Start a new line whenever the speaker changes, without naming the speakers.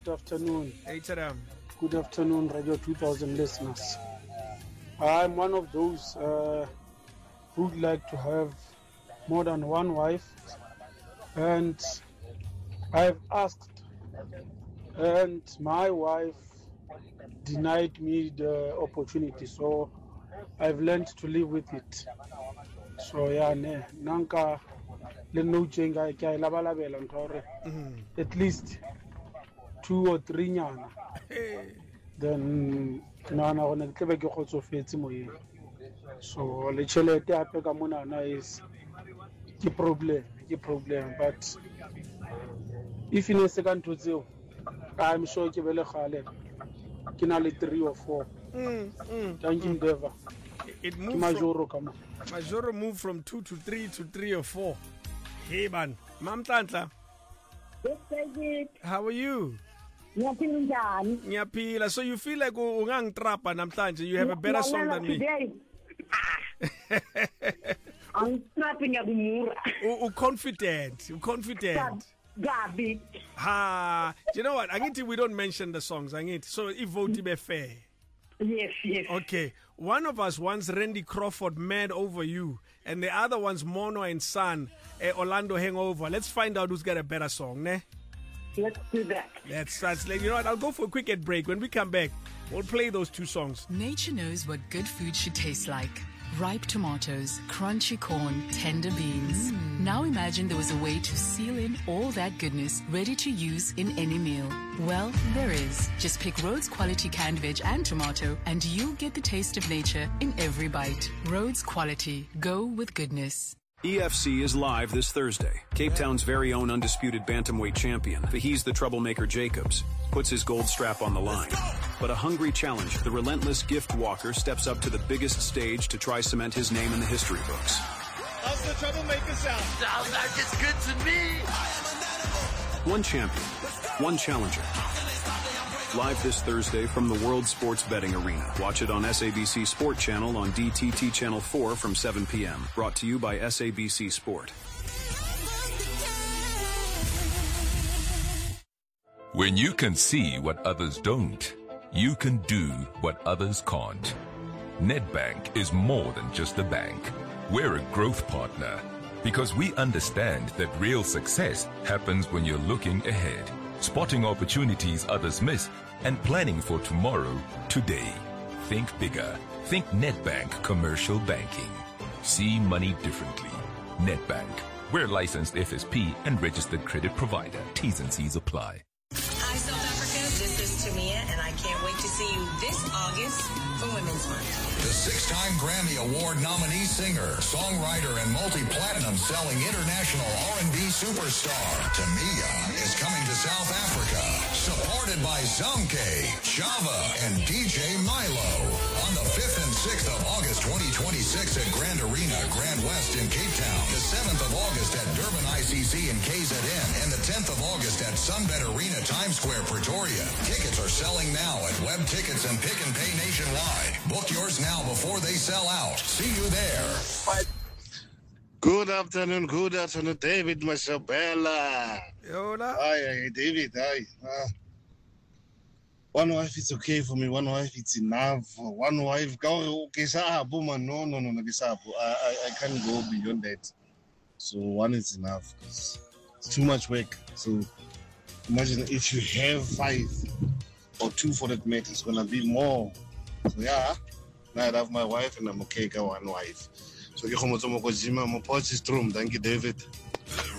Good afternoon.
Hey, Tadam.
Good afternoon, Radio 2000 listeners. I'm one of those who'd like to have more than one wife, and I've asked, and my wife denied me the opportunity, so I've learned to live with it. So yeah, nanka le no chenga kya labalabela ntore at least 2 or 3 nyana. Then nana gona ke be ke khotsofetse moyeng. So le chelete ape ka mona na is ke problem, but if in a second to zero, I'm sure ke bele khale ke na le 3 or 4. Thank you, Deva.
It moved Majoro moved from 2 to 3 to 3 or 4. Hey man, Mam Tantla.
Yes, David.
How are you?
Ngiyapila.
So you feel like ungangitrapa namhlanje, you have a better song than me.
I'm trapping
you confident.
Gabi.
You know what? We don't mention the songs. So if vote be fair.
Yes.
Okay. One of us wants Randy Crawford Mad Over You, and the other one's Mono and Son, Orlando Hangover. Let's find out who's got a better song, ne?
Let's do that.
You know what? I'll go for a quick ad break. When we come back, we'll play those 2 songs.
Nature knows what good food should taste like. Ripe tomatoes, crunchy corn, tender beans. Now imagine there was a way to seal in all that goodness, ready to use in any meal. Well, there is. Just pick Rhodes Quality canned veg and tomato, and you'll get the taste of nature in every bite. Rhodes Quality. Go with goodness.
EFC is live this Thursday. Cape Town's very own undisputed bantamweight champion, He's the Troublemaker Jacobs, puts his gold strap on the line. But a hungry challenger, the relentless gift walker, steps up to the biggest stage to try cement his name in the history books.
How's the Troublemaker sound?
Sounds like it's good to me.
One champion, one challenger. Live this Thursday from the World Sports Betting Arena. Watch it on SABC Sport Channel on DTT Channel 4 from 7 p.m. Brought to you by SABC Sport.
When you can see what others don't, you can do what others can't. Nedbank is more than just a bank. We're a growth partner because we understand that real success happens when you're looking ahead, spotting opportunities others miss, and planning for tomorrow, today. Think bigger. Think Nedbank Commercial Banking. See money differently. Nedbank. We're licensed FSP and registered credit provider. T's and C's apply.
Hi, South Africa. This is Tamia, and I can't wait to see you this August for Women's Month.
The 6-time Grammy Award nominee singer, songwriter, and multi-platinum selling international R&B superstar, Tamia, is coming to South Africa, supported by Zamke, Java, and DJ Milo. On the 5th and 6th of August 2026 at Grand Arena, Grand West in Cape Town. The 7th of August at Durban ICC in KZN. And the 10th of August at Sunbet Arena, Times Square, Pretoria. Tickets are selling now at Web Tickets and Pick and Pay nationwide. Book yours now before they sell out. See you there.
Good afternoon, David Mashabela.
Yola.
Hi, David. Hi. One wife is okay for me. One wife it's enough. One wife, I can't go beyond that. So one is enough. It's too much work. So imagine if you have 5 or 2 for that matter, it's gonna be more. So yeah, now I have my wife and I'm okay with one wife. So I'm a Potchefstroom. Thank you, David.